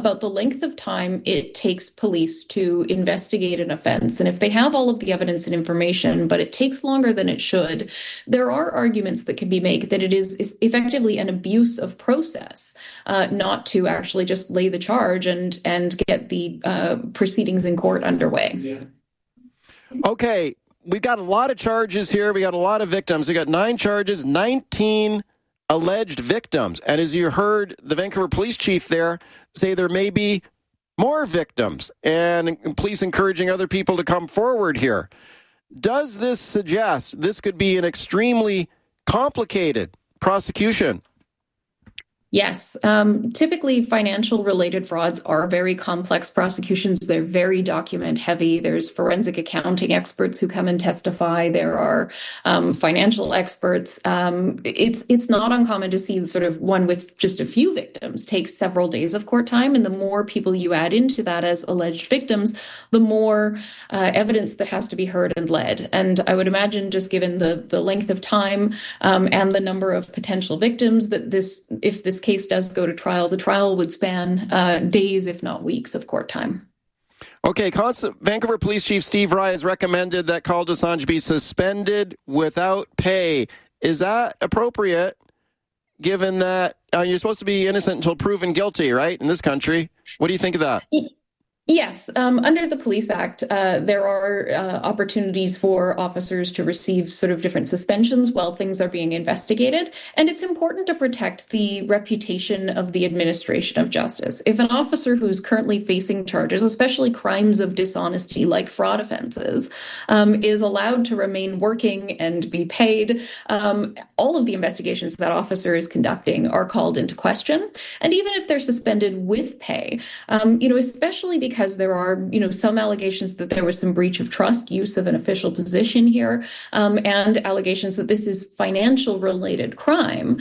about the length of time it takes police to investigate an offense. And if they have all of the evidence and information, but it takes longer than it should, there are arguments that can be made that it is effectively an abuse of process, not to actually just lay the charge and get the proceedings in court underway. Yeah. Okay, we've got a lot of charges here. We got a lot of victims. We got 9 charges, 19 alleged victims. And as you heard the Vancouver police chief there say, there may be more victims, and police encouraging other people to come forward here. Does this suggest this could be an extremely complicated prosecution? Yes. Typically, financial-related frauds are very complex prosecutions. They're very document-heavy. There's forensic accounting experts who come and testify. There are financial experts. It's not uncommon to see sort of one with just a few victims take several days of court time. And the more people you add into that as alleged victims, the more evidence that has to be heard and led. And I would imagine, just given the length of time and the number of potential victims, that if this case does go to trial, the trial would span days, if not weeks, of court time. Okay, Vancouver Police Chief Steve Rye has recommended that Khaled Dosanjh be suspended without pay. Is that appropriate, given that you're supposed to be innocent until proven guilty, right, in this country? What do you think of that? Yes. Under the Police Act, there are opportunities for officers to receive sort of different suspensions while things are being investigated. And it's important to protect the reputation of the administration of justice. If an officer who's currently facing charges, especially crimes of dishonesty like fraud offenses, is allowed to remain working and be paid, all of the investigations that officer is conducting are called into question. And even if they're suspended with pay, especially because there are, some allegations that there was some breach of trust, use of an official position here, and allegations that this is financial related crime,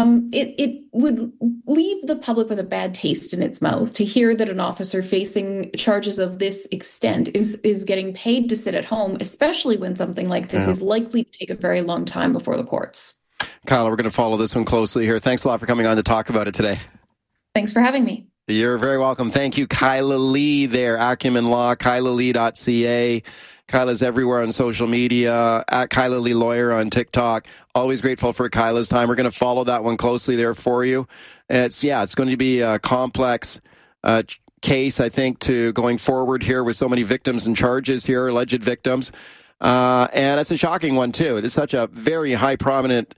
it would leave the public with a bad taste in its mouth to hear that an officer facing charges of this extent is getting paid to sit at home, especially when something like this is likely to take a very long time before the courts. Kyla, we're going to follow this one closely here. Thanks a lot for coming on to talk about it today. Thanks for having me. You're very welcome. Thank you, Kyla Lee there, Acumen Law, kylalee.ca. Kyla's everywhere on social media, at Kyla Lee Lawyer on TikTok. Always grateful for Kyla's time. We're going to follow that one closely there for you. It's going to be a complex case, I think, to going forward here with so many victims and charges here, alleged victims. And it's a shocking one, too. It's such a very highly prominent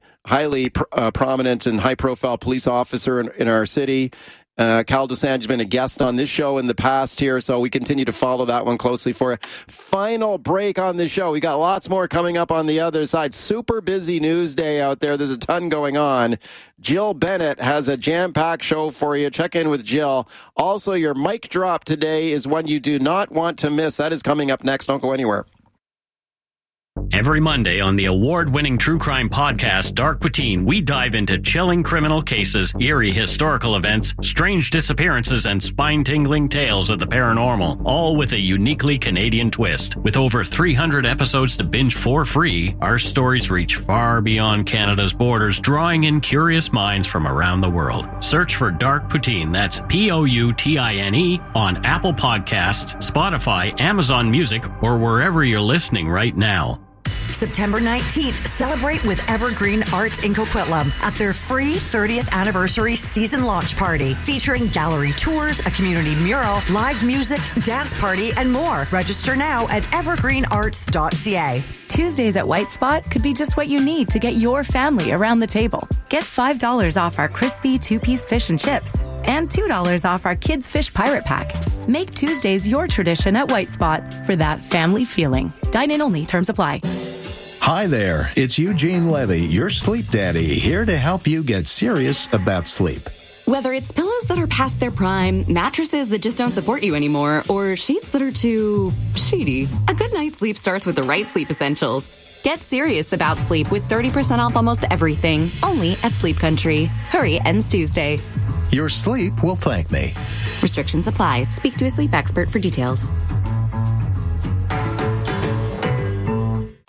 and high-profile police officer in our city. Khaled Dosanjh has been a guest on this show in the past here, so we continue to follow that one closely for a final break on the show. We got lots more coming up on the other side. Super busy news day out there. There's a ton going on. Jill Bennett has a jam-packed show for you. Check in with Jill. Also, your mic drop today is one you do not want to miss. That is coming up next. Don't go anywhere. Every Monday on the award-winning true crime podcast, Dark Poutine, we dive into chilling criminal cases, eerie historical events, strange disappearances, and spine-tingling tales of the paranormal, all with a uniquely Canadian twist. With over 300 episodes to binge for free, our stories reach far beyond Canada's borders, drawing in curious minds from around the world. Search for Dark Poutine, that's Poutine, on Apple Podcasts, Spotify, Amazon Music, or wherever you're listening right now. September 19th, celebrate with Evergreen Arts in Coquitlam at their free 30th anniversary season launch party, featuring gallery tours, a community mural, live music, dance party, and more. Register now at evergreenarts.ca. Tuesdays at White Spot could be just what you need to get your family around the table. Get $5 off our crispy 2-piece fish and chips and $2 off our Kids Fish Pirate Pack. Make Tuesdays your tradition at White Spot for that family feeling. Dine-in only. Terms apply. Hi there, it's Eugene Levy, your sleep daddy, here to help you get serious about sleep. Whether it's pillows that are past their prime, mattresses that just don't support you anymore, or sheets that are too sheety, a good night's sleep starts with the right sleep essentials. Get serious about sleep with 30% off almost everything, only at Sleep Country. Hurry, ends Tuesday. Your sleep will thank me. Restrictions apply. Speak to a sleep expert for details.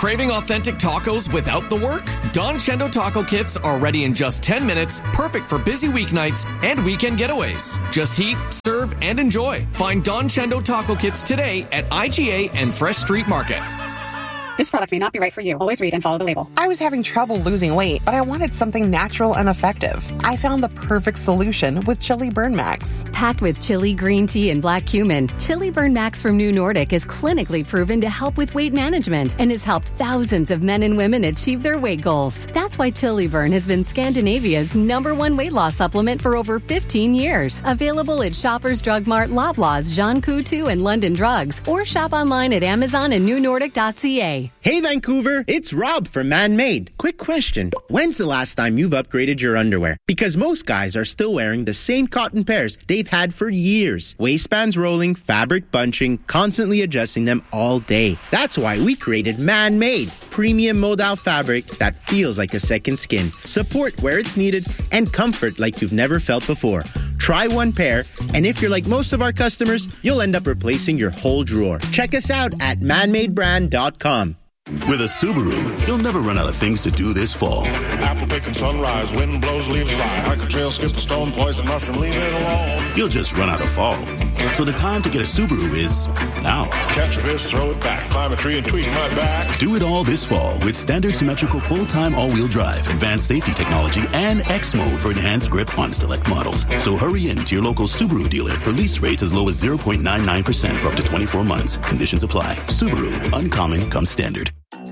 Craving authentic tacos without the work? Don Chendo taco kits are ready in just 10 minutes, perfect for busy weeknights and weekend getaways. Just heat, serve, and enjoy. Find Don Chendo taco kits today at IGA and Fresh Street Market. This product may not be right for you. Always read and follow the label. I was having trouble losing weight, but I wanted something natural and effective. I found the perfect solution with Chili Burn Max. Packed with chili, green tea, and black cumin, Chili Burn Max from New Nordic is clinically proven to help with weight management and has helped thousands of men and women achieve their weight goals. That's why Chili Burn has been Scandinavia's #1 weight loss supplement for over 15 years. Available at Shoppers Drug Mart, Loblaws, Jean Coutu, and London Drugs, or shop online at Amazon and newnordic.ca. Hey Vancouver, it's Rob from Man-Made. Quick question. When's the last time you've upgraded your underwear? Because most guys are still wearing the same cotton pairs they've had for years. Waistbands rolling, fabric bunching, constantly adjusting them all day. That's why we created Man-Made. Premium modal fabric that feels like a second skin. Support where it's needed and comfort like you've never felt before. Try one pair, and if you're like most of our customers, you'll end up replacing your whole drawer. Check us out at manmadebrand.com. With a Subaru, you'll never run out of things to do this fall. Apple picking sunrise, wind blows, leaves fly. Hike a trail, skip a stone, poison mushroom, leave it alone. You'll just run out of fall. So the time to get a Subaru is now. Catch a fish, throw it back, climb a tree and tweak my back. Do it all this fall with standard symmetrical full-time all-wheel drive, advanced safety technology, and X mode for enhanced grip on select models. So hurry in to your local Subaru dealer for lease rates as low as 0.99% for up to 24 months. Conditions apply. Subaru, uncommon comes standard.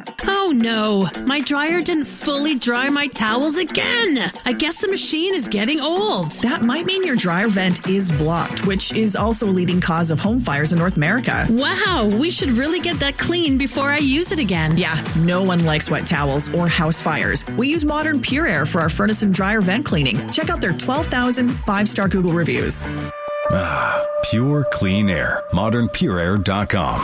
Oh no, my dryer didn't fully dry my towels again. I guess the machine is getting old. That might mean your dryer vent is blocked, which is also a leading cause of home fires in North America. Wow, we should really get that clean before I use it again. Yeah, no one likes wet towels or house fires. We use Modern Pure Air for our furnace and dryer vent cleaning. Check out their 12,000 5-star Google reviews. Ah, pure clean air. ModernPureAir.com.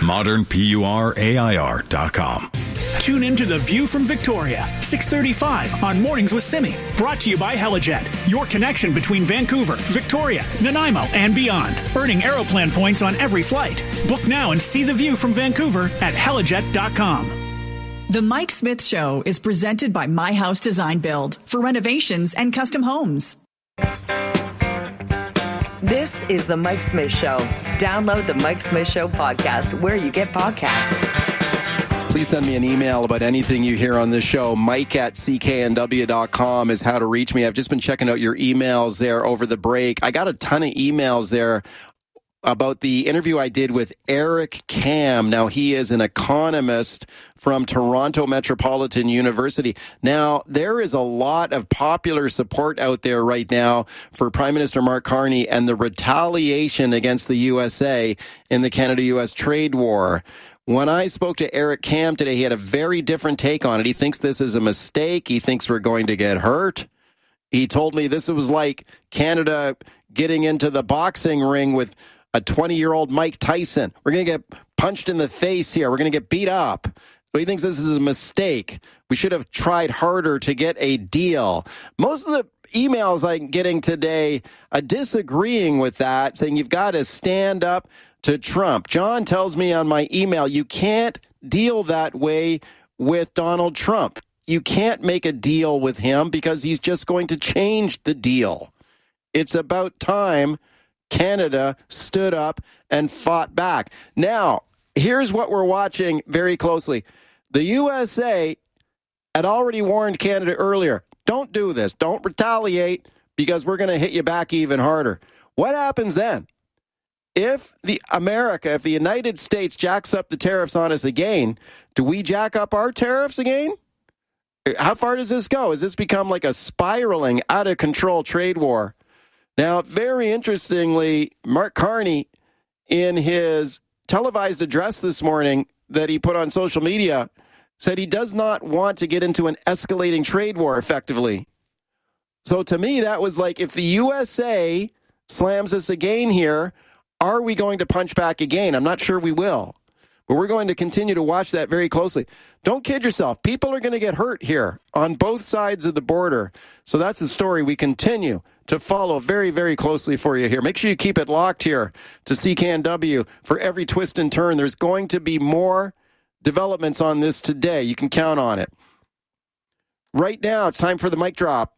ModernPureAir.com. Tune into The View from Victoria, 6:35 on Mornings with Simi. Brought to you by Helijet, your connection between Vancouver, Victoria, Nanaimo, and beyond. Earning Aeroplan points on every flight. Book now and see the view from Vancouver at helijet.com. The Mike Smith Show is presented by My House Design Build for renovations and custom homes. This is The Mike Smith Show. Download The Mike Smith Show podcast where you get podcasts. Please send me an email about anything you hear on this show. Mike@cknw.com is how to reach me. I've just been checking out your emails there over the break. I got a ton of emails there about the interview I did with Eric Kam. Now, he is an economist from Toronto Metropolitan University. Now, there is a lot of popular support out there right now for Prime Minister Mark Carney and the retaliation against the USA in the Canada-US trade war. When I spoke to Eric Kam today, he had a very different take on it. He thinks this is a mistake. He thinks we're going to get hurt. He told me this was like Canada getting into the boxing ring with a 20-year-old Mike Tyson. We're going to get punched in the face here. We're going to get beat up. So he thinks this is a mistake. We should have tried harder to get a deal. Most of the emails I'm getting today are disagreeing with that, saying you've got to stand up to Trump. John tells me on my email, you can't deal that way with Donald Trump. You can't make a deal with him because he's just going to change the deal. It's about time Canada stood up and fought back. Now, here's what we're watching very closely. The USA had already warned Canada earlier, don't do this, don't retaliate because we're going to hit you back even harder. What happens then? If the United States jacks up the tariffs on us again, do we jack up our tariffs again? How far does this go? Has this become like a spiraling, out of control trade war? Now, very interestingly, Mark Carney, in his televised address this morning that he put on social media, said he does not want to get into an escalating trade war effectively. So to me, that was like, if the USA slams us again here, are we going to punch back again? I'm not sure we will. But we're going to continue to watch that very closely. Don't kid yourself. People are going to get hurt here on both sides of the border. So that's the story we continue to follow very, very closely for you here. Make sure you keep it locked here to CKNW for every twist and turn. There's going to be more developments on this today. You can count on it. Right now, it's time for the mic drop.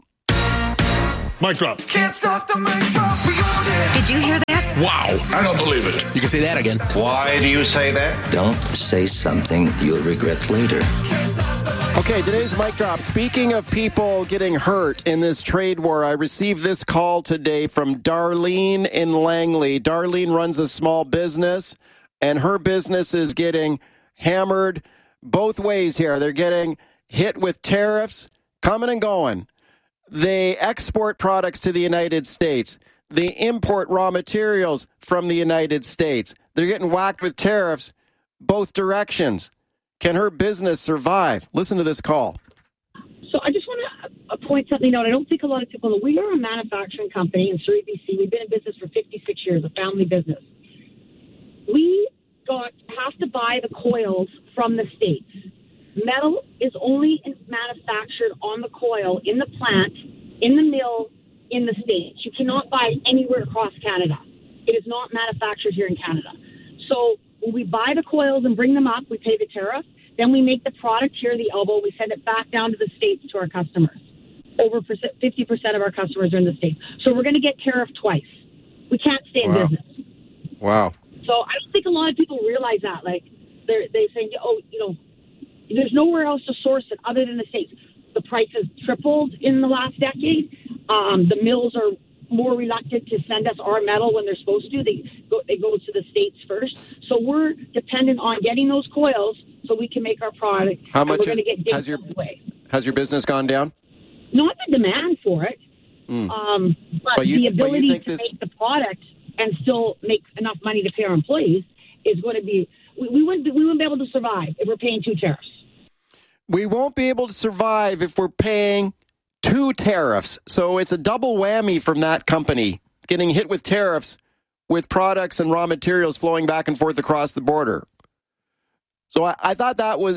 Mic drop. Can't stop the mic drop. Did you hear that? Wow, I don't believe it. You can say that again. Why do you say that? Don't say something you'll regret later. Okay, today's mic drop. Speaking of people getting hurt in this trade war, I received this call today from Darlene in Langley. Darlene runs a small business, and her business is getting hammered both ways here. They're getting hit with tariffs, coming and going. They export products to the United States. They import raw materials from the United States. They're getting whacked with tariffs both directions. Can her business survive? Listen to this call. So I just want to point something out. I don't think a lot of people know. We are a manufacturing company in Surrey, BC. We've been in business for 56 years, a family business. We have to buy the coils from the States. Metal is only manufactured on the coil, in the plant, in the mill, in the States. You cannot buy it anywhere across Canada. It is not manufactured here in Canada. So when we buy the coils and bring them up, we pay the tariff. Then we make the product here, the elbow. We send it back down to the States to our customers. Over 50% of our customers are in the States. So we're going to get tariffed twice. We can't stay in business. Wow. So I don't think a lot of people realize that. Like, they say, oh, you know, there's nowhere else to source it other than the States. The price has tripled in the last decade. The mills are more reluctant to send us our metal when they're supposed to. They go to the States first. So we're dependent on getting those coils so we can make our product. How much we're going to get has your business gone down? Not the demand for it, but the ability to make the product and still make enough money to pay our employees is going to be. We wouldn't be able to survive if we're paying 2 tariffs. We won't be able to survive if we're paying 2 tariffs. So it's a double whammy from that company, getting hit with tariffs with products and raw materials flowing back and forth across the border. So I thought that was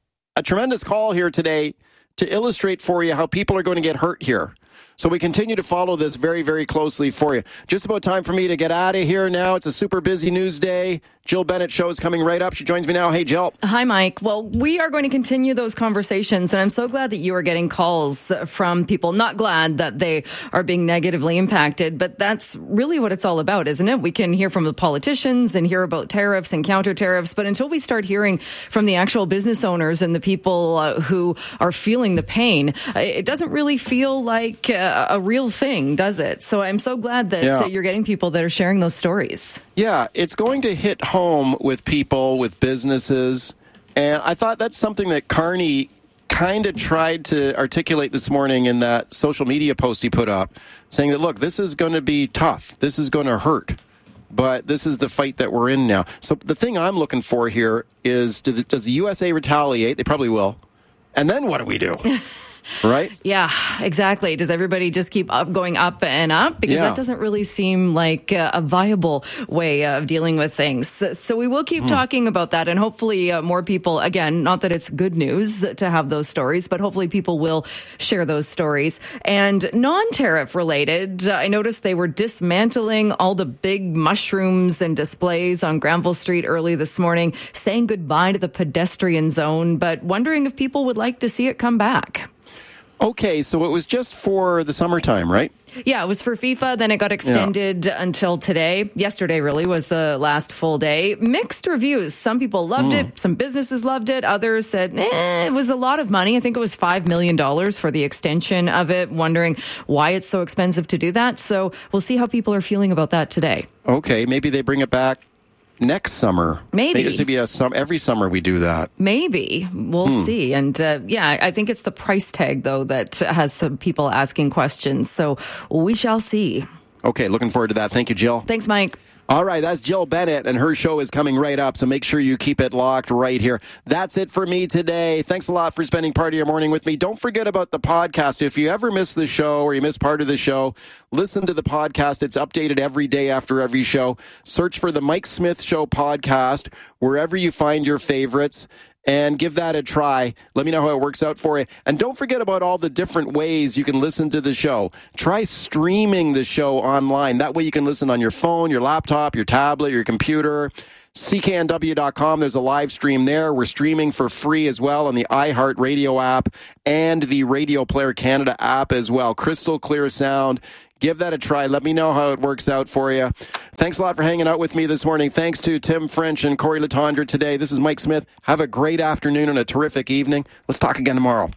a tremendous call here today to illustrate for you how people are going to get hurt here. So we continue to follow this very, very closely for you. Just about time for me to get out of here now. It's a super busy news day. Jill Bennett show is coming right up. She joins me now. Hey, Jill. Hi, Mike. Well, we are going to continue those conversations, and I'm so glad that you are getting calls from people. Not glad that they are being negatively impacted, but that's really what it's all about, isn't it? We can hear from the politicians and hear about tariffs and counter tariffs, but until we start hearing from the actual business owners and the people who are feeling the pain, it doesn't really feel like a real thing, does it? So I'm so glad that you're getting people that are sharing those stories. Yeah, it's going to hit home with people, with businesses. And I thought that's something that Carney kind of tried to articulate this morning in that social media post he put up, saying that, look, this is going to be tough. This is going to hurt. But this is the fight that we're in now. So the thing I'm looking for here is, does the USA retaliate? They probably will. And then what do we do? Right? Yeah, exactly. Does everybody just keep going up and up? Because that doesn't really seem like a viable way of dealing with things. So we will keep talking about that, and hopefully more people, again, not that it's good news to have those stories, but hopefully people will share those stories. And non-tariff related, I noticed they were dismantling all the big mushrooms and displays on Granville Street early this morning, saying goodbye to the pedestrian zone, but wondering if people would like to see it come back. Okay, so it was just for the summertime, right? Yeah, it was for FIFA. Then it got extended until today. Yesterday, really, was the last full day. Mixed reviews. Some people loved it. Some businesses loved it. Others said, it was a lot of money. I think it was $5 million for the extension of it, wondering why it's so expensive to do that. So we'll see how people are feeling about that today. Okay, maybe they bring it back next summer. Maybe. It should be every summer we do that. Maybe. We'll see. And I think it's the price tag, though, that has some people asking questions. So we shall see. Okay, looking forward to that. Thank you, Jill. Thanks, Mike. All right, that's Jill Bennett, and her show is coming right up, so make sure you keep it locked right here. That's it for me today. Thanks a lot for spending part of your morning with me. Don't forget about the podcast. If you ever miss the show or you miss part of the show, listen to the podcast. It's updated every day after every show. Search for the Mike Smith Show podcast wherever you find your favorites. and give that a try. Let me know how it works out for you. And don't forget about all the different ways you can listen to the show. Try streaming the show online. That way you can listen on your phone, your laptop, your tablet, your computer. CKNW.com. There's a live stream there. We're streaming for free as well on the iHeartRadio app and the Radio Player Canada app as well. Crystal clear sound. Give that a try. Let me know how it works out for you. Thanks a lot for hanging out with me this morning. Thanks to Tim French and Corey Letendre today. This is Mike Smith. Have a great afternoon and a terrific evening. Let's talk again tomorrow.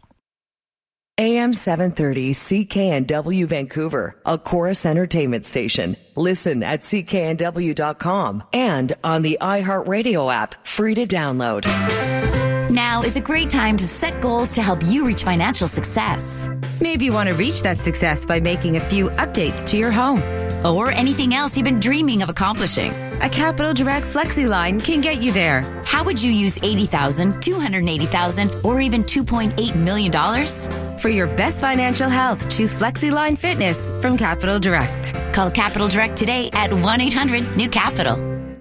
AM 730 CKNW Vancouver, a Chorus Entertainment station. Listen at cknw.com and on the iHeartRadio app, free to download. Now is a great time to set goals to help you reach financial success. Maybe you want to reach that success by making a few updates to your home. Or anything else you've been dreaming of accomplishing. A Capital Direct FlexiLine can get you there. How would you use $80,000, $280,000, or even $2.8 million? For your best financial health, choose FlexiLine Fitness from Capital Direct. Call Capital Direct today at 1-800-NEW-CAPITAL.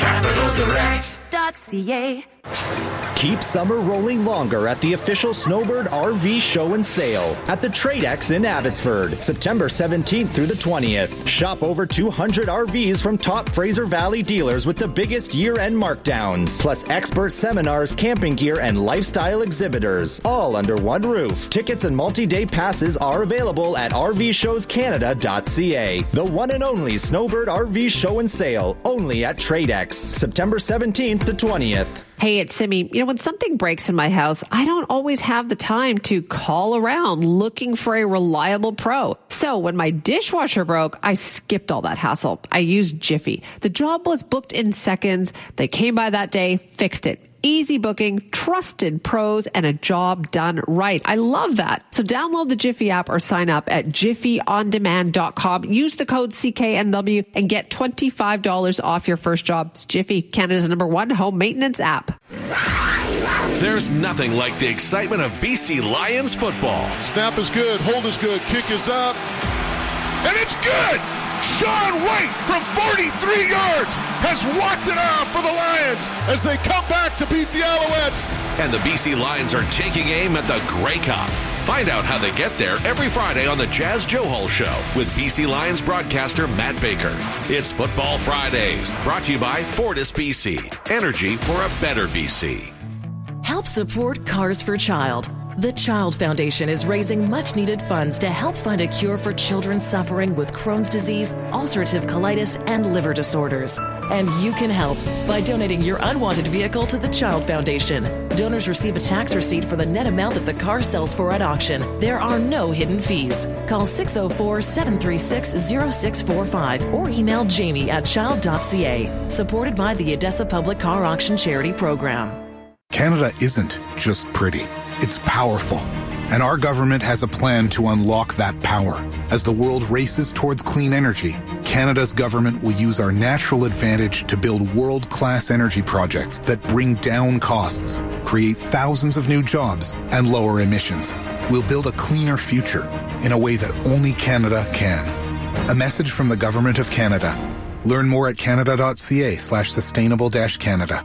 CapitalDirect.ca. Keep summer rolling longer at the official Snowbird RV Show and Sale at the Tradex in Abbotsford, September 17th through the 20th. Shop over 200 RVs from top Fraser Valley dealers with the biggest year-end markdowns, plus expert seminars, camping gear, and lifestyle exhibitors, all under one roof. Tickets and multi-day passes are available at rvshowscanada.ca. The one and only Snowbird RV Show and Sale, only at Tradex, September 17th to 20th. Hey, it's Simi. You know, when something breaks in my house, I don't always have the time to call around looking for a reliable pro. So when my dishwasher broke, I skipped all that hassle. I used Jiffy. The job was booked in seconds. They came by that day, fixed it. Easy booking, trusted pros, and a job done right. I love that. So download the Jiffy app or sign up at jiffyondemand.com. Use the code CKNW and get $25 off your first job. It's Jiffy, Canada's #1 home maintenance app. There's nothing like the excitement of BC Lions football. Snap is good, hold is good, kick is up, and it's good! Sean White from 43 yards has walked it off for the Lions as they come back to beat the Alouettes. And the BC Lions are taking aim at the Grey Cup. Find out how they get there every Friday on the Jazz Joe Hall Show with BC Lions broadcaster Matt Baker. It's Football Fridays, brought to you by Fortis BC. Energy for a better BC. Help support Cars for Child. The Child Foundation is raising much-needed funds to help find a cure for children suffering with Crohn's disease, ulcerative colitis, and liver disorders. And you can help by donating your unwanted vehicle to the Child Foundation. Donors receive a tax receipt for the net amount that the car sells for at auction. There are no hidden fees. Call 604-736-0645 or email jamie@child.ca. Supported by the Odessa Public Car Auction Charity Program. Canada isn't just pretty. It's powerful. And our government has a plan to unlock that power. As the world races towards clean energy, Canada's government will use our natural advantage to build world-class energy projects that bring down costs, create thousands of new jobs, and lower emissions. We'll build a cleaner future in a way that only Canada can. A message from the Government of Canada. Learn more at canada.ca/sustainable-Canada.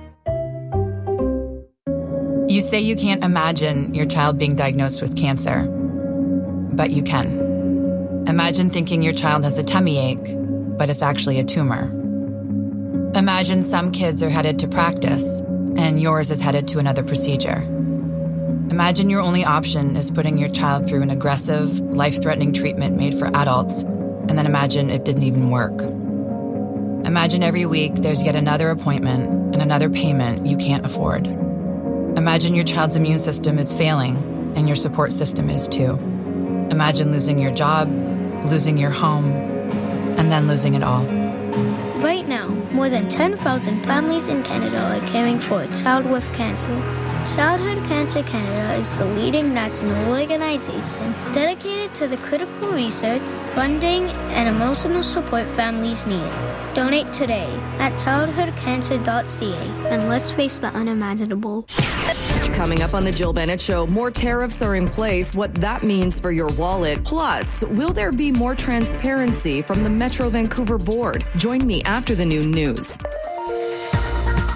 You say you can't imagine your child being diagnosed with cancer, but you can. Imagine thinking your child has a tummy ache, but it's actually a tumor. Imagine some kids are headed to practice, and yours is headed to another procedure. Imagine your only option is putting your child through an aggressive, life-threatening treatment made for adults, and then imagine it didn't even work. Imagine every week there's yet another appointment and another payment you can't afford. Imagine your child's immune system is failing, and your support system is too. Imagine losing your job, losing your home, and then losing it all. Right now, more than 10,000 families in Canada are caring for a child with cancer. Childhood Cancer Canada is the leading national organization dedicated to the critical research, funding, and emotional support families need. Donate today at childhoodcancer.ca and let's face the unimaginable. Coming up on the Jill Bennett Show, more tariffs are in place, what that means for your wallet. Plus, will there be more transparency from the Metro Vancouver Board? Join me after the noon news.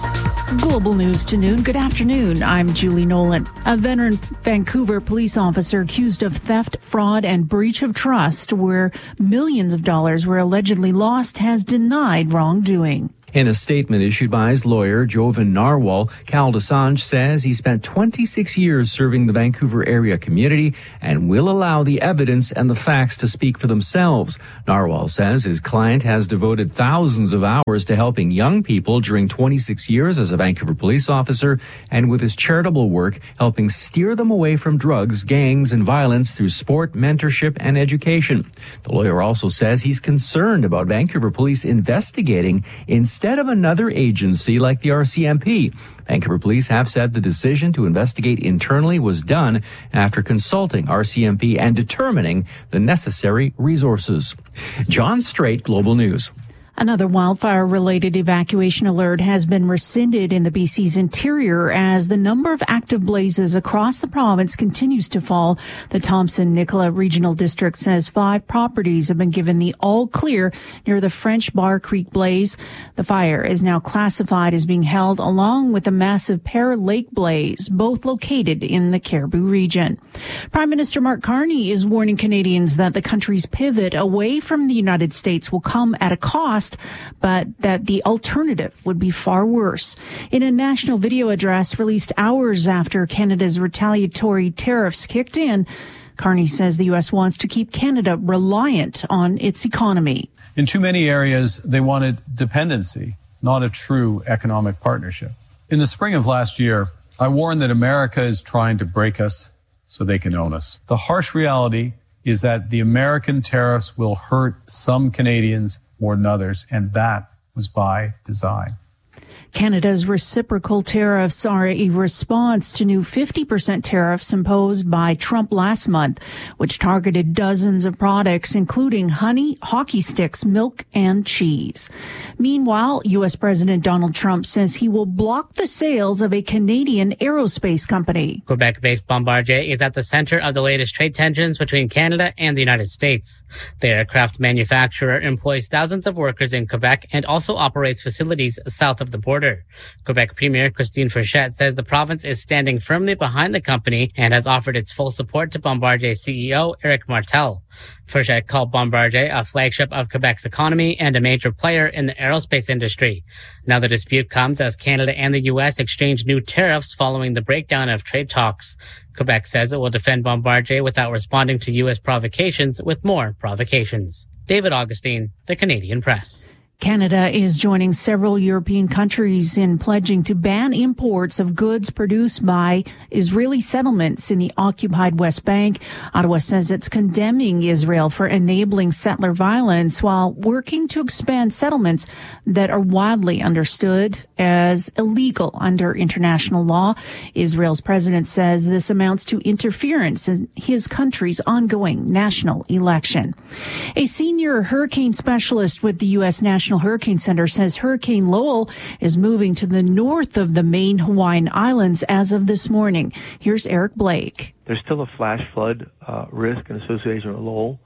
Global News to Noon. Good afternoon. I'm Julie Nolan. A veteran Vancouver police officer accused of theft, fraud, and breach of trust, where millions of dollars were allegedly lost, has denied wrongdoing. In a statement issued by his lawyer, Jovan Narwhal, Cal Assange says he spent 26 years serving the Vancouver area community and will allow the evidence and the facts to speak for themselves. Narwhal says his client has devoted thousands of hours to helping young people during 26 years as a Vancouver police officer, and with his charitable work, helping steer them away from drugs, gangs, and violence through sport, mentorship, and education. The lawyer also says he's concerned about Vancouver police investigating instead of another agency like the RCMP. Vancouver police have said the decision to investigate internally was done after consulting RCMP and determining the necessary resources. John Strait, Global News. Another wildfire-related evacuation alert has been rescinded in the BC's interior as the number of active blazes across the province continues to fall. The Thompson-Nicola Regional District says 5 properties have been given the all-clear near the French Bar Creek blaze. The fire is now classified as being held along with a massive Pear Lake blaze, both located in the Cariboo region. Prime Minister Mark Carney is warning Canadians that the country's pivot away from the United States will come at a cost, but that the alternative would be far worse. In a national video address released hours after Canada's retaliatory tariffs kicked in, Carney says the U.S. wants to keep Canada reliant on its economy. In too many areas, they wanted dependency, not a true economic partnership. In the spring of last year, I warned that America is trying to break us so they can own us. The harsh reality is that the American tariffs will hurt some Canadians more than others, and that was by design. Canada's reciprocal tariffs are a response to new 50% tariffs imposed by Trump last month, which targeted dozens of products, including honey, hockey sticks, milk, and cheese. Meanwhile, U.S. President Donald Trump says he will block the sales of a Canadian aerospace company. Quebec-based Bombardier is at the center of the latest trade tensions between Canada and the United States. The aircraft manufacturer employs thousands of workers in Quebec and also operates facilities south of the border. Quebec Premier Christine Frechette says the province is standing firmly behind the company and has offered its full support to Bombardier CEO Éric Martel. Frechette called Bombardier a flagship of Quebec's economy and a major player in the aerospace industry. Now the dispute comes as Canada and the U.S. exchange new tariffs following the breakdown of trade talks. Quebec says it will defend Bombardier without responding to U.S. provocations with more provocations. David Augustine, The Canadian Press. Canada is joining several European countries in pledging to ban imports of goods produced by Israeli settlements in the occupied West Bank. Ottawa says it's condemning Israel for enabling settler violence while working to expand settlements that are widely understood as illegal under international law. Israel's president says this amounts to interference in his country's ongoing national election. A senior hurricane specialist with the U.S. National Hurricane Center says Hurricane Lowell is moving to the north of the main Hawaiian Islands as of this morning. Here's Eric Blake. There's still a flash flood risk in association with Lowell.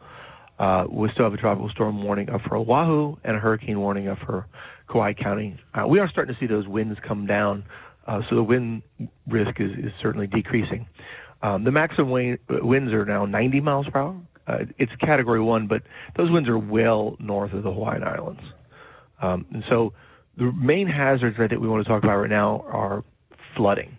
We still have a tropical storm warning up for Oahu and a hurricane warning up for Kauai County. We are starting to see those winds come down, so the wind risk is certainly decreasing. The maximum winds are now 90 miles per hour. It's Category 1, but those winds are well north of the Hawaiian Islands. And so the main hazards I think we want to talk about right now are flooding.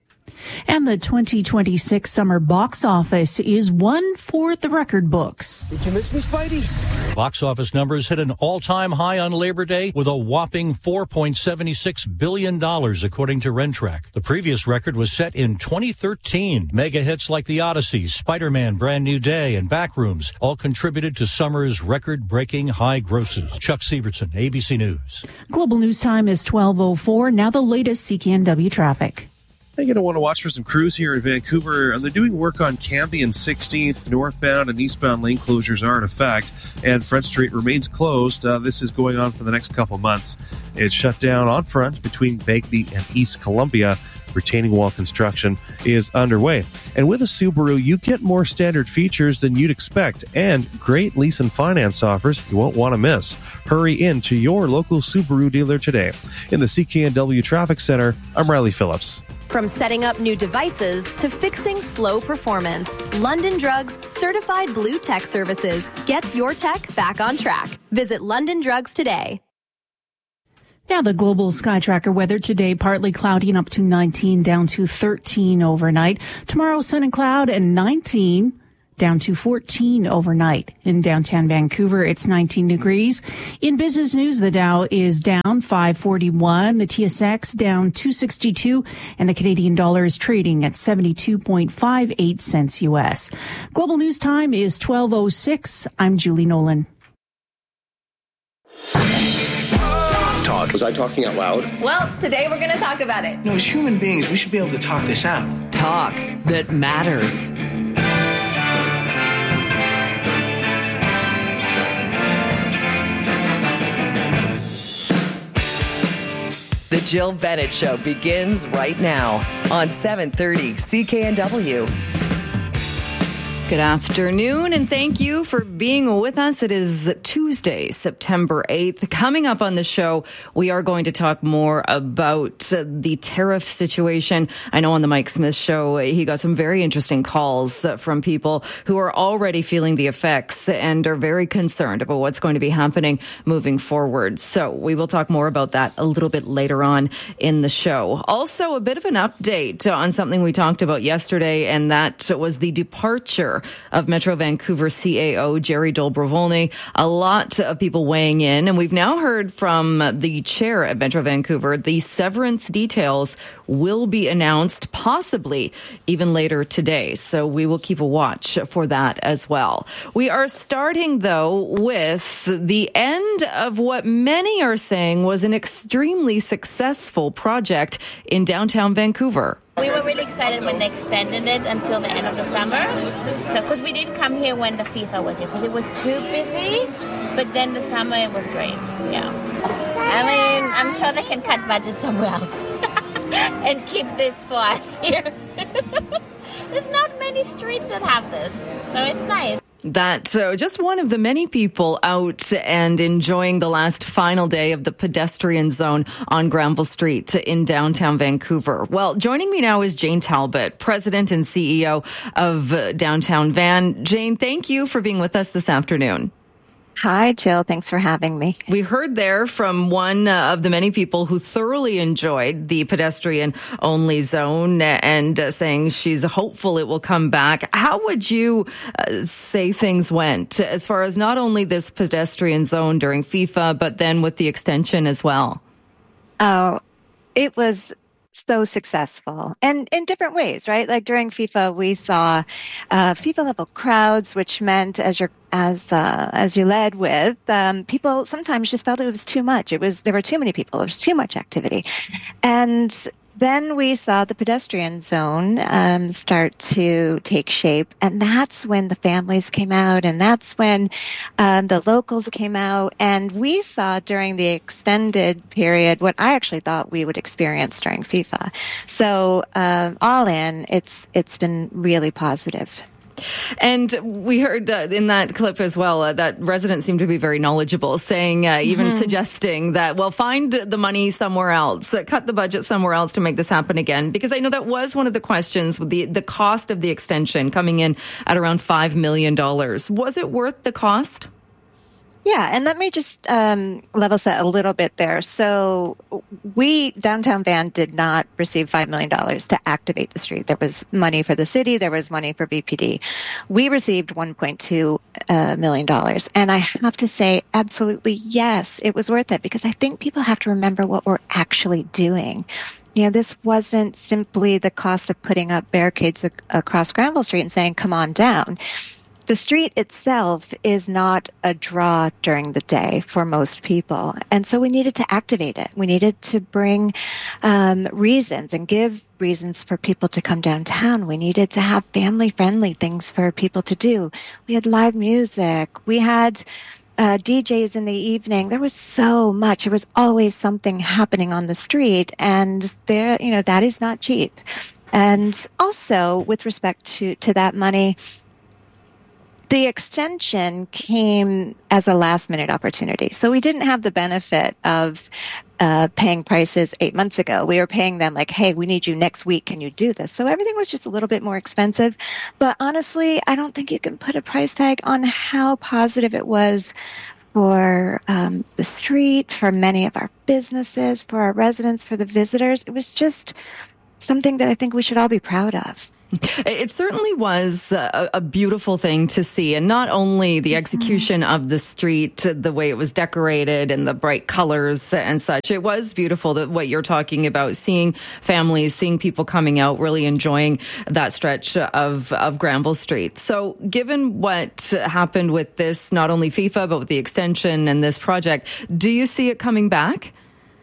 And the 2026 summer box office is one for the record books. Did you miss me, Spidey? Box office numbers hit an all-time high on Labor Day with a whopping $4.76 billion, according to Rentrack. The previous record was set in 2013. Mega hits like The Odyssey, Spider-Man, Brand New Day, and Backrooms all contributed to summer's record-breaking high grosses. Chuck Severson, ABC News. Global News Time is 12:04. Now the latest CKNW traffic. You're going to want to watch for some crews here in Vancouver. They're doing work on Cambie and 16th. Northbound and eastbound lane closures are in effect, and Front Street remains closed. This is going on for the next couple months. It's shut down on front between Begbie and East Columbia. Retaining wall construction is underway. And with a Subaru, you get more standard features than you'd expect and great lease and finance offers you won't want to miss. Hurry in to your local Subaru dealer today. In the CKNW Traffic Center, I'm Riley Phillips. From setting up new devices to fixing slow performance, London Drugs certified blue tech services gets your tech back on track. Visit London Drugs today. Now the global sky tracker weather today, partly cloudy and up to 19, down to 13 overnight. Tomorrow, sun and cloud and 19, down to 14 overnight. In downtown Vancouver, it's 19 degrees. In business news, the Dow is down 541, the TSX down 262, and the Canadian dollar is trading at 72.58 cents U.S. Global news time is 12:06. I'm Julie Nolan. Was I talking out loud? Well, today we're going to talk about it. No, as human beings, we should be able to talk this out. Talk that matters. The Jill Bennett Show begins right now on 730 CKNW. Good afternoon, and thank you for being with us. It is Tuesday, September 8th. Coming up on the show, we are going to talk more about the tariff situation. I know on the Mike Smith Show, he got some very interesting calls from people who are already feeling the effects and are very concerned about what's going to be happening moving forward. So we will talk more about that a little bit later on in the show. Also, a bit of an update on something we talked about yesterday, and that was the departure of Metro Vancouver CAO Jerry Dolbrovolny. A lot of people weighing in, and we've now heard from the chair at Metro Vancouver. The severance details will be announced possibly even later today, so we will keep a watch for that as well. We are starting, though, with the end of what many are saying was an extremely successful project in downtown Vancouver. We were really excited when they extended it until the end of the summer. So, because we didn't come here when the FIFA was here, because it was too busy. But then the summer, it was great. Yeah. I mean, I'm sure they can cut budget somewhere else and keep this for us here. There's not many streets that have this, so it's nice. That's just one of the many people out and enjoying the last final day of the pedestrian zone on Granville Street in downtown Vancouver. Well, joining me now is Jane Talbot, President and CEO of Downtown Van. Jane, thank you for being with us this afternoon. Hi, Jill. Thanks for having me. We heard there from one of the many people who thoroughly enjoyed the pedestrian-only zone and saying she's hopeful it will come back. How would you say things went as far as not only this pedestrian zone during FIFA, but then with the extension as well? Oh, it was so successful, and in different ways, right? Like during FIFA, we saw FIFA level crowds, which meant as you led with, people sometimes just felt it was too much. There were too many people. There was too much activity, and then we saw the pedestrian zone start to take shape, and that's when the families came out, and that's when the locals came out, and we saw during the extended period what I actually thought we would experience during FIFA. So all in, it's been really positive. And we heard in that clip as well that residents seem to be very knowledgeable, saying, even suggesting that, well, find the money somewhere else, cut the budget somewhere else to make this happen again. Because I know that was one of the questions with the cost of the extension coming in at around $5 million. Was it worth the cost? Yeah, and let me just level set a little bit there. So we, Downtown Van, did not receive $5 million to activate the street. There was money for the city. There was money for BPD. We received $1.2 million. And I have to say, absolutely, yes, it was worth it, because I think people have to remember what we're actually doing. You know, this wasn't simply the cost of putting up barricades across Granville Street and saying, come on down. The street itself is not a draw during the day for most people. And so we needed to activate it. We needed to bring reasons and give reasons for people to come downtown. We needed to have family-friendly things for people to do. We had live music. We had DJs in the evening. There was so much. There was always something happening on the street, and that is not cheap. And also, with respect to that money, the extension came as a last-minute opportunity. So we didn't have the benefit of paying prices 8 months ago. We were paying them like, hey, we need you next week. Can you do this? So everything was just a little bit more expensive. But honestly, I don't think you can put a price tag on how positive it was for the street, for many of our businesses, for our residents, for the visitors. It was just something that I think we should all be proud of. It certainly was a beautiful thing to see, and not only the execution of the street, the way it was decorated and the bright colors and such. It was beautiful that what you're talking about, seeing families, seeing people coming out, really enjoying that stretch of Granville Street. So given what happened with this, not only FIFA, but with the extension and this project, do you see it coming back?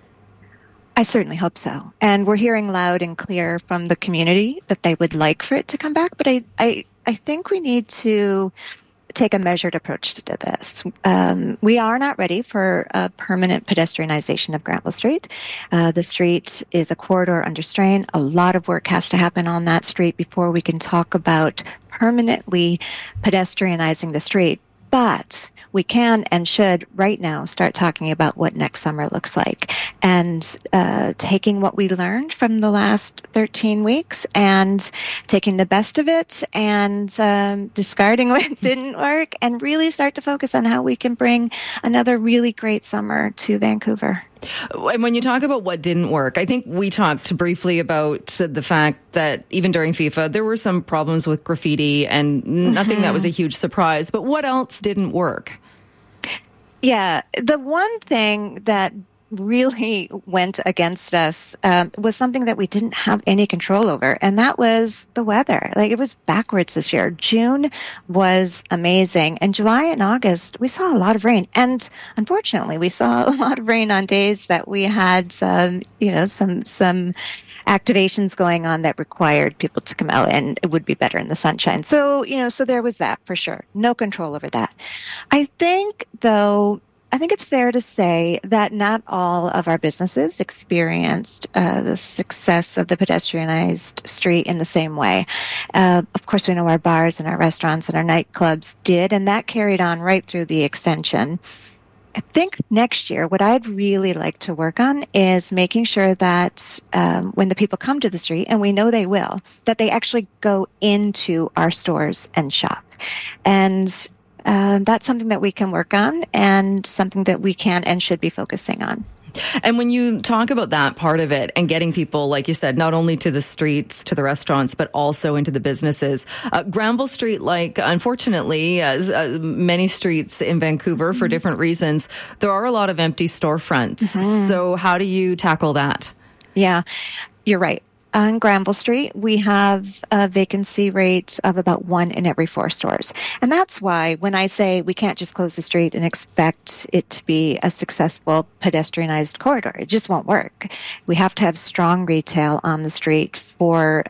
I certainly hope so. And we're hearing loud and clear from the community that they would like for it to come back. But I think we need to take a measured approach to this. We are not ready for a permanent pedestrianization of Granville Street. The street is a corridor under strain. A lot of work has to happen on that street before we can talk about permanently pedestrianizing the street. But we can and should right now start talking about what next summer looks like, and taking what we learned from the last 13 weeks and taking the best of it and discarding what didn't work, and really start to focus on how we can bring another really great summer to Vancouver. And when you talk about what didn't work, I think we talked briefly about the fact that even during FIFA, there were some problems with graffiti and nothing that was a huge surprise. But what else didn't work? Yeah, the one thing that really went against us was something that we didn't have any control over, and that was the weather. Like, it was backwards this year. June was amazing, and July and August we saw a lot of rain, and unfortunately we saw a lot of rain on days that we had some activations going on that required people to come out, and it would be better in the sunshine. So there was that for sure. No control over that. I think it's fair to say that not all of our businesses experienced the success of the pedestrianized street in the same way. Of course, we know our bars and our restaurants and our nightclubs did, and that carried on right through the extension. I think next year, what I'd really like to work on is making sure that when the people come to the street, and we know they will, that they actually go into our stores and shop. And that's something that we can work on, and something that we can and should be focusing on. And when you talk about that part of it and getting people, like you said, not only to the streets, to the restaurants, but also into the businesses, Granville Street, like unfortunately, many streets in Vancouver for different reasons, there are a lot of empty storefronts. So how do you tackle that? Yeah, you're right. On Granville Street, we have a vacancy rate of about 1 in every 4 stores. And that's why when I say we can't just close the street and expect it to be a successful pedestrianized corridor, it just won't work. We have to have strong retail on the street for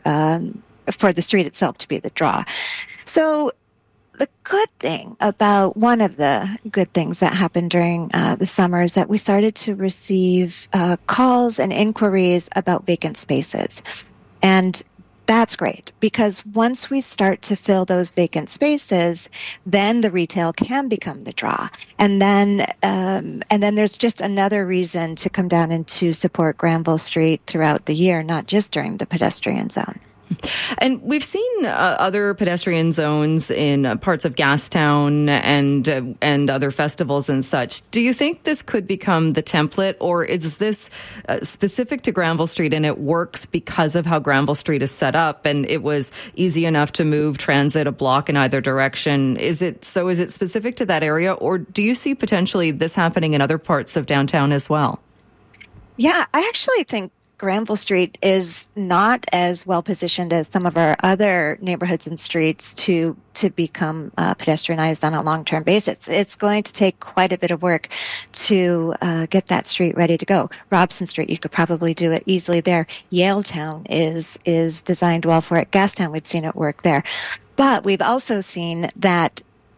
the street itself to be the draw. So the good thing about one of the good things that happened during the summer is that we started to receive calls and inquiries about vacant spaces. And that's great, because once we start to fill those vacant spaces, then the retail can become the draw. And then there's just another reason to come down and to support Granville Street throughout the year, not just during the pedestrian zone. And we've seen other pedestrian zones in parts of Gastown and other festivals and such. Do you think this could become the template, or is this specific to Granville Street and it works because of how Granville Street is set up and it was easy enough to move transit a block in either direction? Is it specific to that area, or do you see potentially this happening in other parts of downtown as well? Yeah, I actually think Granville Street is not as well positioned as some of our other neighborhoods and streets to become pedestrianized on a long-term basis. It's going to take quite a bit of work to get that street ready to go. Robson Street, you could probably do it easily there. Yaletown is designed well for it. Gastown, we've seen it work there. But we've also seen that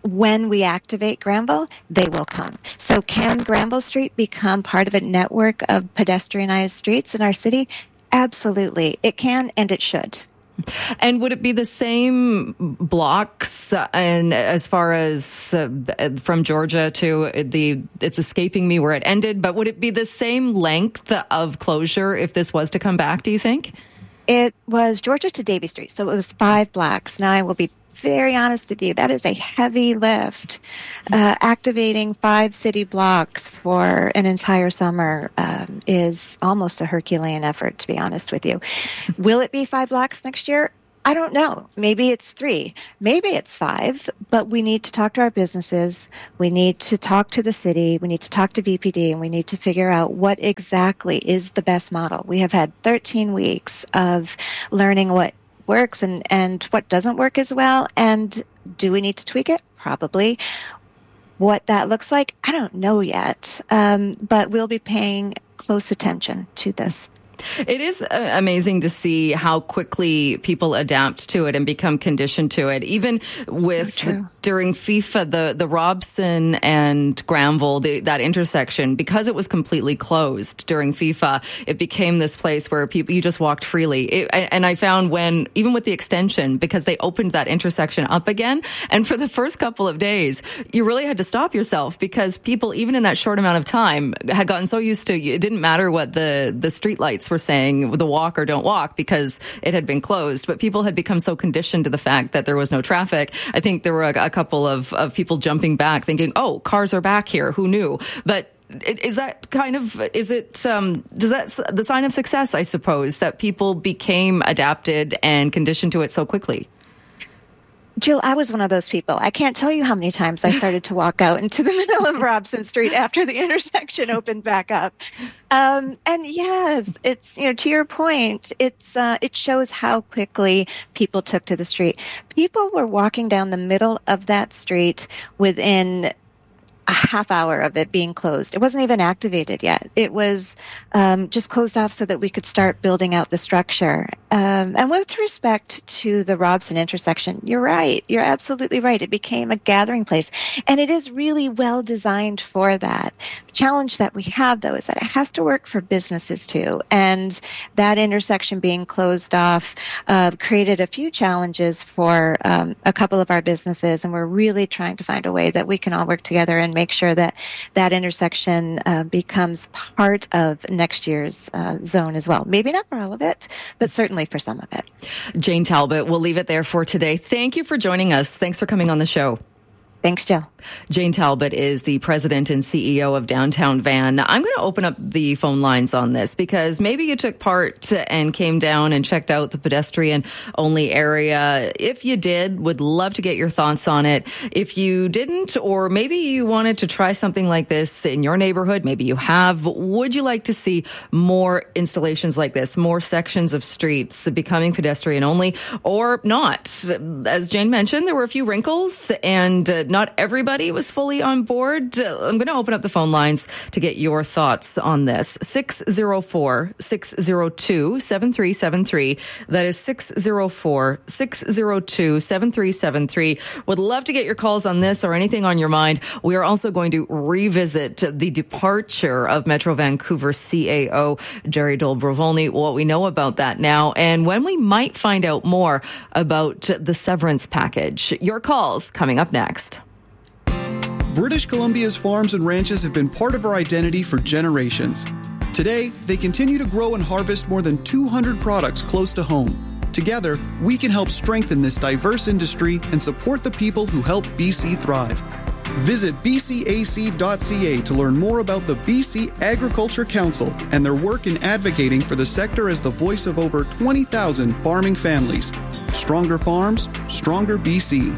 when we activate Granville, they will come. So can Granville Street become part of a network of pedestrianized streets in our city? Absolutely. It can and it should. And would it be the same blocks, and as far as from Georgia to it's escaping me where it ended, but would it be the same length of closure if this was to come back, do you think? It was Georgia to Davie Street, so it was 5 blocks. Now, I will be very honest with you, that is a heavy lift. Activating 5 city blocks for an entire summer is almost a Herculean effort, to be honest with you. Will it be 5 blocks next year? I don't know. Maybe it's 3. Maybe it's 5. But we need to talk to our businesses. We need to talk to the city. We need to talk to VPD, and we need to figure out what exactly is the best model. We have had 13 weeks of learning what works and what doesn't work as well. And do we need to tweak it? Probably. What that looks like, I don't know yet. But we'll be paying close attention to this. It is amazing to see how quickly people adapt to it and become conditioned to it. Even with during FIFA, the Robson and Granville, that intersection, because it was completely closed during FIFA, it became this place where you just walked freely. And I found even with the extension, because they opened that intersection up again, and for the first couple of days, you really had to stop yourself because people, even in that short amount of time, had gotten so used to it didn't matter what the street lights were saying, the walk or don't walk, because it had been closed. But people had become so conditioned to the fact that there was no traffic. I think there were a couple of people jumping back thinking, oh, cars are back here. Who knew? But is that does that the sign of success, I suppose, that people became adapted and conditioned to it so quickly? Jill, I was one of those people. I can't tell you how many times I started to walk out into the middle of Robson Street after the intersection opened back up. And yes, it's, to your point, it shows how quickly people took to the street. People were walking down the middle of that street within a half hour of it being closed. It wasn't even activated yet. It was just closed off so that we could start building out the structure. And with respect to the Robson intersection, you're right. You're absolutely right. It became a gathering place. And it is really well designed for that. The challenge that we have, though, is that it has to work for businesses, too. And that intersection being closed off created a few challenges for a couple of our businesses. And we're really trying to find a way that we can all work together and make sure that that intersection becomes part of next year's zone as well. Maybe not for all of it, but certainly for some of it. Jane Talbot, we'll leave it there for today. Thank you for joining us. Thanks for coming on the show. Thanks, Jill. Jane Talbot is the president and CEO of Downtown Van. I'm going to open up the phone lines on this because maybe you took part and came down and checked out the pedestrian-only area. If you did, would love to get your thoughts on it. If you didn't, or maybe you wanted to try something like this in your neighborhood, maybe you have, would you like to see more installations like this, more sections of streets becoming pedestrian-only or not? As Jane mentioned, there were a few wrinkles and not everybody was fully on board. I'm going to open up the phone lines to get your thoughts on this. 604-602-7373. That is 604-602-7373. Would love to get your calls on this or anything on your mind. We are also going to revisit the departure of Metro Vancouver CAO Jerry Dolbrovolny, what we know about that now, and when we might find out more about the severance package. Your calls coming up next. British Columbia's farms and ranches have been part of our identity for generations. Today, they continue to grow and harvest more than 200 products close to home. Together, we can help strengthen this diverse industry and support the people who help BC thrive. Visit bcac.ca to learn more about the BC Agriculture Council and their work in advocating for the sector as the voice of over 20,000 farming families. Stronger farms, stronger BC.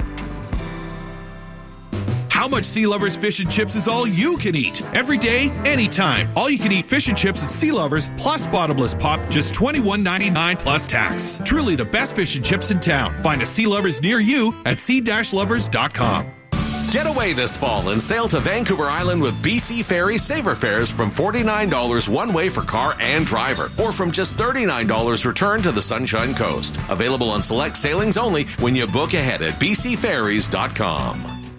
How much Sea Lovers fish and chips is all you can eat? Every day, anytime. All you can eat fish and chips at Sea Lovers plus bottomless pop, just $21.99 plus tax. Truly the best fish and chips in town. Find a Sea Lovers near you at sea-lovers.com. Get away this fall and sail to Vancouver Island with BC Ferry Saver Fares from $49 one way for car and driver, or from just $39 return to the Sunshine Coast. Available on select sailings only when you book ahead at bcferries.com.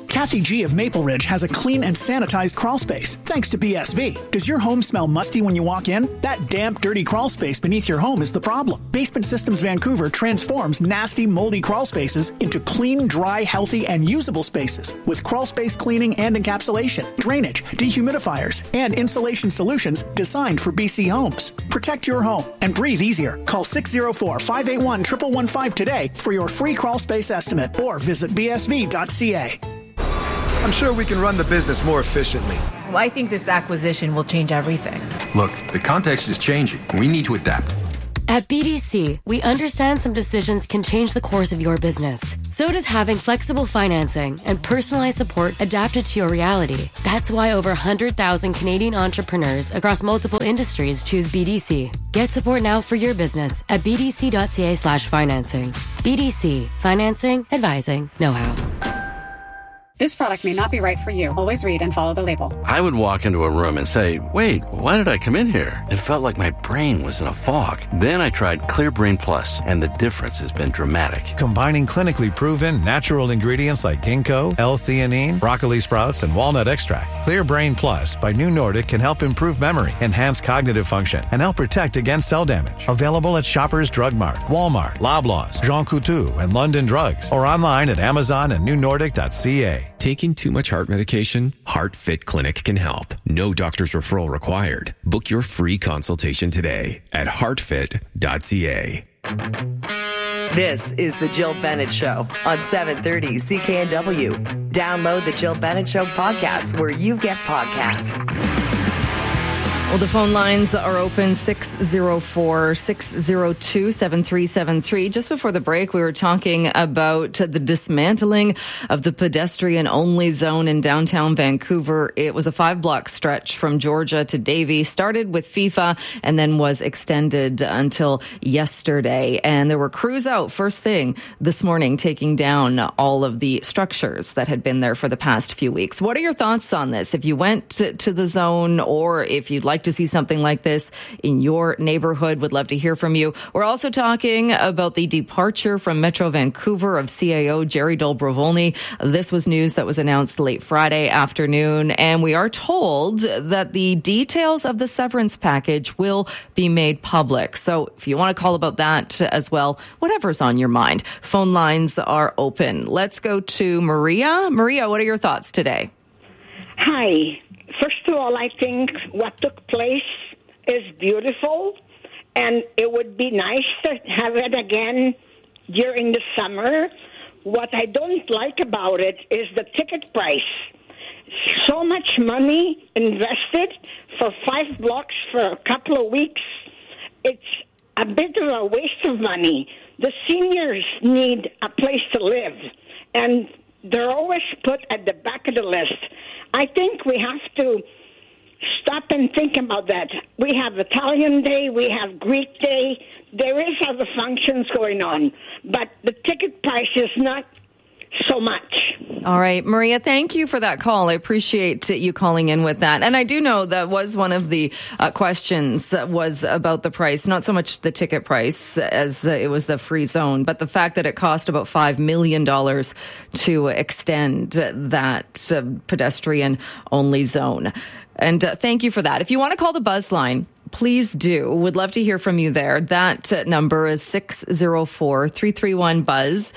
Kathy G. of Maple Ridge has a clean and sanitized crawl space, thanks to BSV. Does your home smell musty when you walk in? That damp, dirty crawl space beneath your home is the problem. Basement Systems Vancouver transforms nasty, moldy crawl spaces into clean, dry, healthy, and usable spaces with crawl space cleaning and encapsulation, drainage, dehumidifiers, and insulation solutions designed for BC homes. Protect your home and breathe easier. Call 604-581-1115 today for your free crawl space estimate or visit bsv.ca. I'm sure we can run the business more efficiently. Well, I think this acquisition will change everything. Look, the context is changing. We need to adapt. At BDC, we understand some decisions can change the course of your business. So does having flexible financing and personalized support adapted to your reality. That's why over 100,000 Canadian entrepreneurs across multiple industries choose BDC. Get support now for your business at bdc.ca/financing. BDC. Financing, advising, know-how. This product may not be right for you. Always read and follow the label. I would walk into a room and say, wait, why did I come in here? It felt like my brain was in a fog. Then I tried Clear Brain Plus, and the difference has been dramatic. Combining clinically proven natural ingredients like ginkgo, L-theanine, broccoli sprouts, and walnut extract, Clear Brain Plus by New Nordic can help improve memory, enhance cognitive function, and help protect against cell damage. Available at Shoppers Drug Mart, Walmart, Loblaws, Jean Coutu, and London Drugs, or online at Amazon and newnordic.ca. Taking too much heart medication? HeartFit Clinic can help. No doctor's referral required. Book your free consultation today at heartfit.ca. This is The Jill Bennett Show on 730 CKNW. Download The Jill Bennett Show podcast where you get podcasts. Well, the phone lines are open 604-602-7373. Just before the break, we were talking about the dismantling of the pedestrian-only zone in downtown Vancouver. It was a 5-block stretch from Georgia to Davie, started with FIFA and then was extended until yesterday. And there were crews out first thing this morning taking down all of the structures that had been there for the past few weeks. What are your thoughts on this? If you went to the zone or if you'd like to see something like this in your neighborhood, would love to hear from you. We're also talking about the departure from Metro Vancouver of CAO Jerry Dolbrovolny. This was news that was announced late Friday afternoon, and we are told that the details of the severance package will be made public. So if you want to call about that as well, whatever's on your mind, phone lines are open. Let's go to Maria. Maria, what are your thoughts today? Hi. First of all, I think what took place is beautiful, and it would be nice to have it again during the summer. What I don't like about it is the ticket price. So much money invested for 5 blocks for a couple of weeks. It's a bit of a waste of money. The seniors need a place to live, and they're always put at the back of the list. I think we have to stop and think about that. We have Italian Day, we have Greek Day. There is other functions going on, but the ticket price is not so much. All right, Maria, thank you for that call. I appreciate you calling in with that. And I do know that was one of the questions was about the price, not so much the ticket price as it was the free zone, but the fact that it cost about $5 million to extend that pedestrian-only zone. And thank you for that. If you want to call the Buzz line, please do. Would love to hear from you there. That number is 604-331-BUZZ,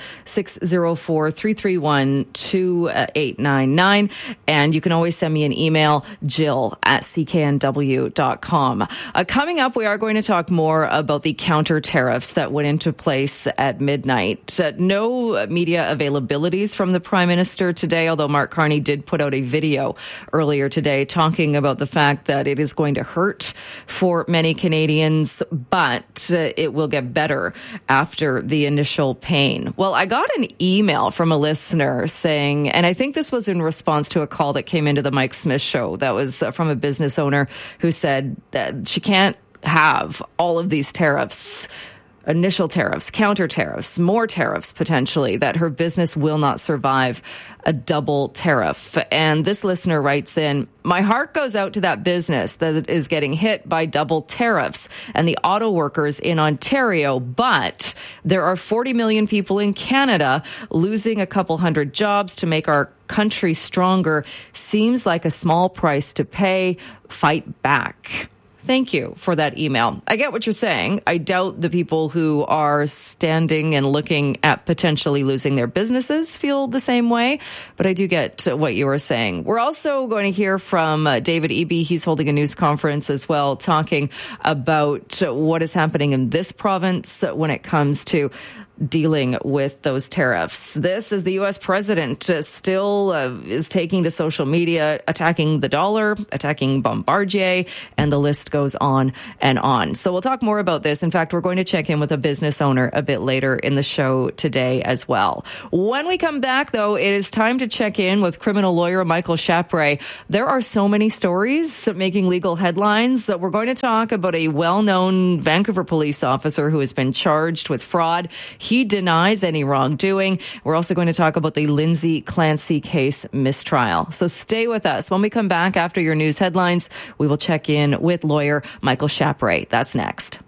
604-331-2899. And you can always send me an email, jill@cknw.com. Coming up, we are going to talk more about the counter tariffs that went into place at midnight. No media availabilities from the Prime Minister today, although Mark Carney did put out a video earlier today talking about the fact that it is going to hurt for many Canadians, but it will get better after the initial pain. Well, I got an email from a listener saying, and I think this was in response to a call that came into the Mike Smith show that was from a business owner who said that she can't have all of these tariffs initial tariffs, counter tariffs, more tariffs potentially, that her business will not survive a double tariff. And this listener writes in, my heart goes out to that business that is getting hit by double tariffs and the auto workers in Ontario. But there are 40 million people in Canada. Losing a couple hundred jobs to make our country stronger seems like a small price to pay. Fight back. Thank you for that email. I get what you're saying. I doubt the people who are standing and looking at potentially losing their businesses feel the same way, but I do get what you were saying. We're also going to hear from David Eby. He's holding a news conference as well, talking about what is happening in this province when it comes to dealing with those tariffs. This is the U.S. president still is taking to social media, attacking the dollar, attacking Bombardier, and the list goes on and on. So we'll talk more about this. In fact, we're going to check in with a business owner a bit later in the show today as well. When we come back, though, it is time to check in with criminal lawyer Michael Chapre. There are so many stories making legal headlines. We're going to talk about a well-known Vancouver police officer who has been charged with fraud. He denies any wrongdoing. We're also going to talk about the Lindsay Clancy case mistrial. So stay with us. When we come back after your news headlines, we will check in with lawyer Michael Chapre. That's next.